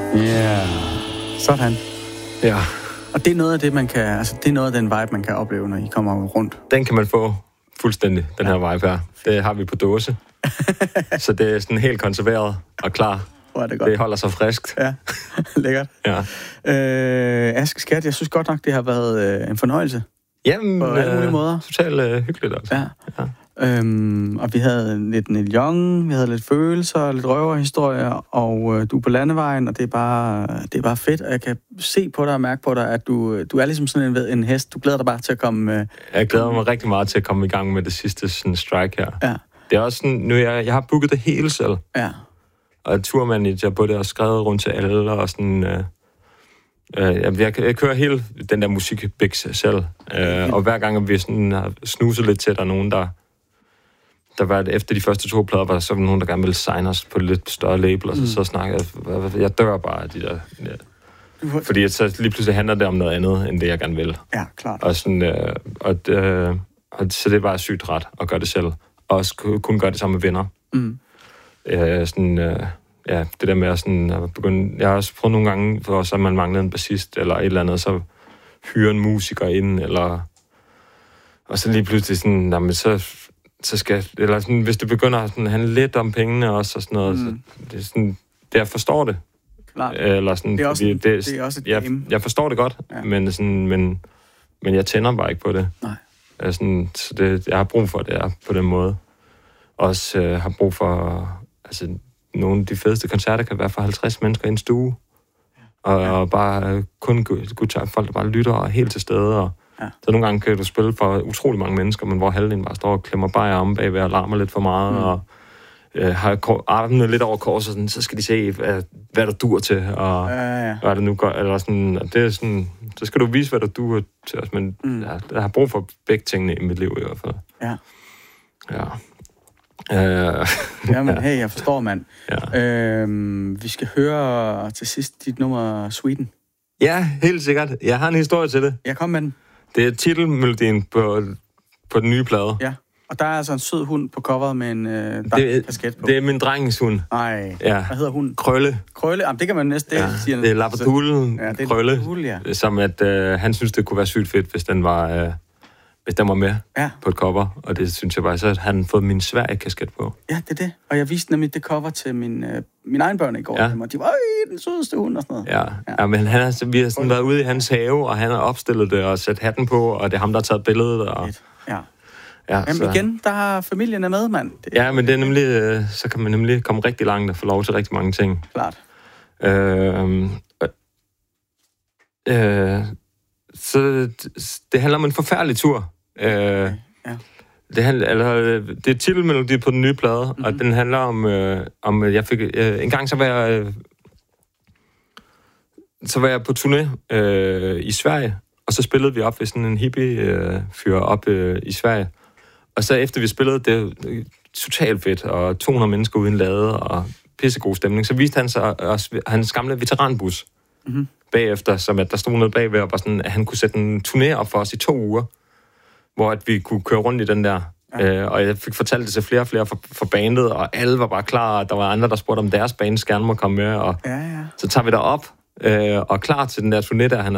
Ja, sådan. Ja. Og det er noget af det, man kan, altså det er noget af den vibe, man kan opleve, når I kommer rundt. Den kan man få fuldstændig, den her vibe her. Det har vi på dåse. Så det er sådan helt konserveret og klar. Hvor er det godt. Det holder sig friskt. Ja, lækkert. Ja. Aske Skat, jeg synes godt nok, det har været en fornøjelse. Jamen, på alle mulige måder. Totalt hyggeligt altså. Ja. Og vi havde lidt Neil Young, vi havde lidt følelser, lidt røverhistorier, og du er på landevejen, og det er bare fedt, og jeg kan se på dig og mærke på dig, at du er ligesom sådan en hest. Du glæder dig bare til at komme... Jeg glæder mig rigtig meget til at komme i gang med det sidste sådan strike her. Ja. Det er også sådan, nu jeg har booket det hele selv. Ja. Og turmanager på det, og skrevet rundt til alle, og sådan... Jeg kører hele den der musikbiks selv. Og hver gang vi sådan har snuset lidt til, der er nogen, der var efter de første 2 plader, var der så nogen, der gerne ville signe os på lidt større label, og så snakker jeg dør bare af de der... Ja. Fordi så lige pludselig handler det om noget andet, end det jeg gerne vil. Ja, klart. Og sådan, så det er bare sygt ret at gøre det selv. Og også kunne gøre det sammen med venner. Ja, det der med at begynde... Jeg har også prøvet nogle gange, for så man manglede en bassist eller et eller andet, så hyre en musiker ind, eller... Og så lige pludselig sådan, jamen så skal... Eller sådan, hvis det begynder at handle lidt om pengene også, og sådan noget, så det er sådan... Det, jeg forstår det. Klart. Eller sådan, det er også et game. Jeg forstår det godt, ja. men jeg tænder bare ikke på det. Nej. Sådan, så jeg har brug for det på den måde. Også har brug for... Altså, nogle af de fedeste koncerter kan være for 50 mennesker i en stue. Og bare kun folk, der bare lytter og er helt til stede. Og så nogle gange kan du spille for utrolig mange mennesker, men hvor halvdelen bare står og klemmer bare om bagved og larmer lidt for meget. Og har armene lidt over korset, sådan, så skal de se, hvad der dur til, og hvad der nu gør. Eller sådan, det er sådan, så skal du vise, hvad der dur til os. Men jeg har brug for begge tingene i mit liv i hvert fald. Ja. Ja. Jamen, hey, jeg forstår, mand. Ja. Vi skal høre til sidst dit nummer Sweden. Ja, helt sikkert. Jeg har en historie til det. Jeg kom med den. Det er titelmelodien på den nye plade. Ja, og der er altså en sød hund på coveret med en kasket på. Det er min drengens hund. Nej, ja. Hvad hedder hunden? Krølle. Krølle? Jamen, det kan man næsten... Ja, det er Labradoodle Krølle. Ja. Som at han synes, det kunne være sygt fedt, hvis den var... Hvis den var med på et cover, og det synes jeg bare, så havde han fået min Sverige-kasket på. Ja, det er det. Og jeg viste nemlig det cover til min egen børn i går, og de var, den sødeste hund og sådan noget. Ja, men vi har sådan været ude i hans have, og han har opstillet det og sat hatten på, og det er ham, der har taget billedet. Og... Ja. Jamen så... igen, der har familien er med, mand. Ja, men det er nemlig, så kan man nemlig komme rigtig langt og få lov til rigtig mange ting. Klart. Så det handler om en forfærdelig tur. Det er titelmelodi på den nye plade, og den handler om jeg fik en gang så var jeg på turné i Sverige, og så spillede vi op ved sådan en hippie fyr op i Sverige. Og så efter vi spillede, det totalt fedt, og 200 mennesker uden lade, og pissegod stemning, så viste han sig også hans gamle veteranbus bagefter, som at der stod noget bagved, og var sådan, at han kunne sætte en turné op for os i 2 uger, hvor at vi kunne køre rundt i den der. Og jeg fik fortalt det til flere og flere fra bandet, og alle var bare klar, og der var andre, der spurgte, om deres bands gerne må komme med, og så tager vi derop og klar til den der turné, der han